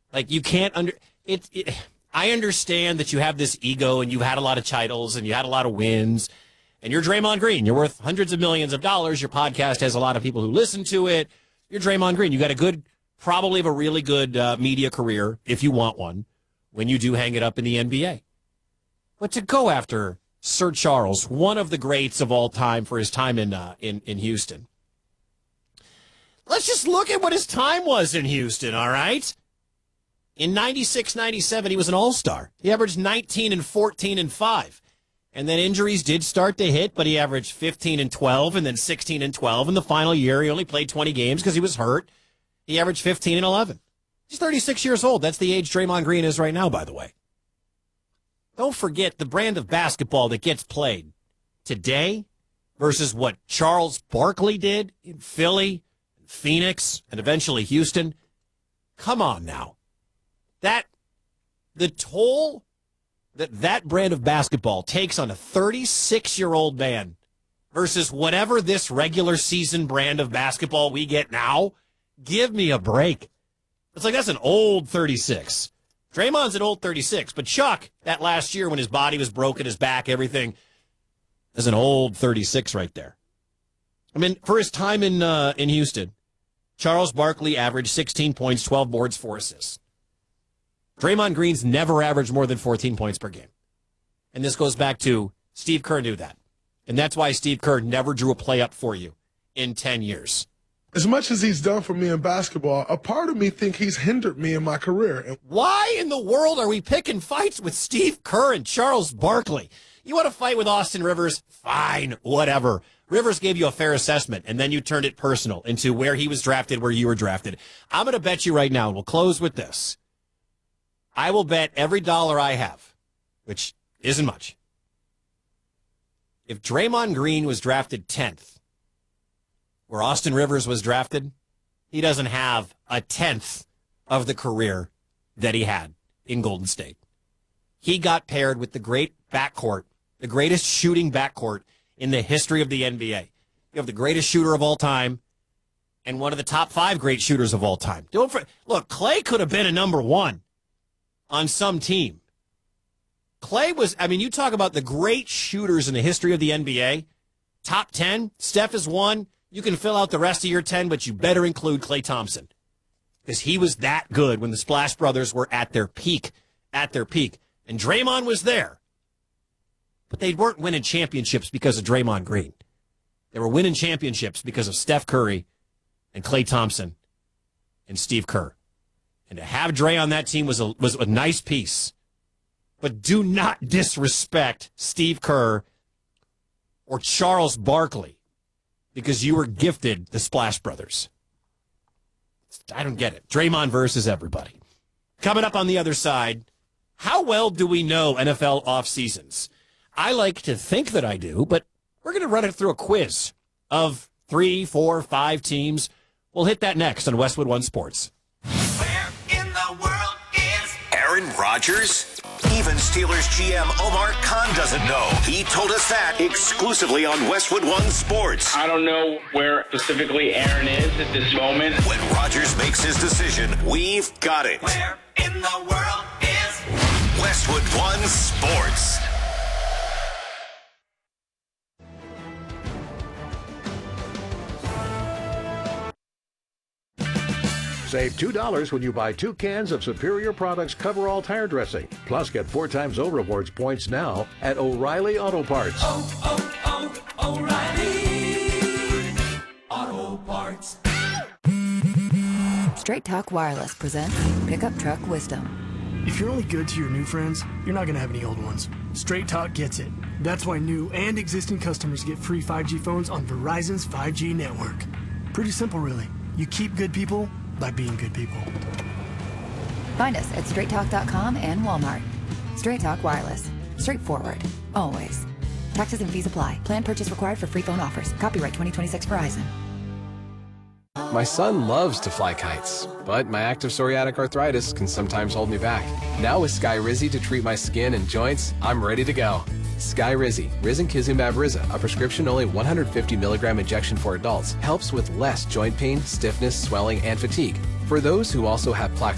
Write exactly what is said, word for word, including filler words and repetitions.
Like, you can't under it, it. I understand that you have this ego and you had a lot of titles and you had a lot of wins, and you're Draymond Green. You're worth hundreds of millions of dollars. Your podcast has a lot of people who listen to it. You're Draymond Green. You got a good, probably have a really good uh, media career if you want one when you do hang it up in the N B A. But to go after Sir Charles, one of the greats of all time for his time in uh, in in Houston. Let's just look at what his time was in Houston, all right? In ninety-six ninety-seven, he was an all-star. He averaged nineteen and fourteen and five. And then injuries did start to hit, but he averaged fifteen and twelve and then sixteen and twelve. In the final year, he only played twenty games because he was hurt. He averaged fifteen and eleven. He's thirty-six years old. That's the age Draymond Green is right now, by the way. Don't forget the brand of basketball that gets played today versus what Charles Barkley did in Philly, Phoenix, and eventually Houston. Come on now. That, the toll that that brand of basketball takes on a thirty-six-year-old man versus whatever this regular season brand of basketball we get now, give me a break. It's like, that's an old thirty-six. Draymond's an old thirty-six, but Chuck, that last year when his body was broken, his back, everything, is an old thirty-six right there. I mean, for his time in uh, in Houston, Charles Barkley averaged sixteen points, twelve boards, four assists. Draymond Green's never averaged more than fourteen points per game. And this goes back to Steve Kerr knew that. And that's why Steve Kerr never drew a play up for you in ten years. As much as he's done for me in basketball, a part of me think he's hindered me in my career. Why in the world are we picking fights with Steve Kerr and Charles Barkley? You want to fight with Austin Rivers? Fine, whatever. Rivers gave you a fair assessment, and then you turned it personal into where he was drafted, where you were drafted. I'm going to bet you right now, and we'll close with this. I will bet every dollar I have, which isn't much, if Draymond Green was drafted tenth, where Austin Rivers was drafted, he doesn't have a tenth of the career that he had in Golden State. He got paired with the great backcourt, the greatest shooting backcourt in the history of the N B A. You have the greatest shooter of all time and one of the top five great shooters of all time. Don't for, look, Clay could have been a number one on some team. Clay was, I mean, you talk about the great shooters in the history of the N B A. Top ten, Steph is one. You can fill out the rest of your ten, but you better include Klay Thompson because he was that good when the Splash Brothers were at their peak, at their peak. And Draymond was there. But they weren't winning championships because of Draymond Green. They were winning championships because of Steph Curry and Klay Thompson and Steve Kerr. And to have Dre on that team was a, was a nice piece. But do not disrespect Steve Kerr or Charles Barkley because you were gifted the Splash Brothers. I don't get it. Draymond versus everybody. Coming up on the other side, how well do we know N F L off seasons? I like to think that I do, but we're going to run it through a quiz of three, four, five teams. We'll hit that next on Westwood One Sports. Where in the world is Aaron Rodgers? Even Steelers G M Omar Khan doesn't know. He told us that exclusively on Westwood One Sports. I don't know where specifically Aaron is at this moment. When Rodgers makes his decision, we've got it. Where in the world is Westwood One Sports? Save two dollars when you buy two cans of Superior Products Coverall Tire Dressing. Plus, get four times O Rewards points now at O'Reilly Auto Parts. Oh, oh, oh, O'Reilly Auto Parts. Straight Talk Wireless presents Pickup Truck Wisdom. If you're only good to your new friends, you're not going to have any old ones. Straight Talk gets it. That's why new and existing customers get free five G phones on Verizon's five G network. Pretty simple, really. You keep good people by being good people. Find us at straight talk dot com and Walmart. Straight Talk Wireless. Straightforward. Always. Taxes and fees apply. Plan purchase required for free phone offers. Copyright twenty twenty-six Verizon. My son loves to fly kites, but my active psoriatic arthritis can sometimes hold me back. Now with Skyrizi to treat my skin and joints, I'm ready to go. Skyrizi, Risankizumab Riza, a prescription-only one hundred fifty milligram injection for adults, helps with less joint pain, stiffness, swelling, and fatigue. For those who also have plaque